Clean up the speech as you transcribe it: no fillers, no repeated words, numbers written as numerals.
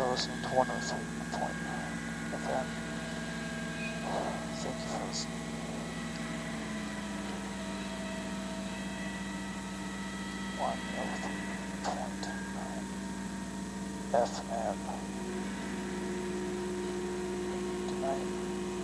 listening to 103.9 FM. Thank you for listening. 103.9 FM. Good night.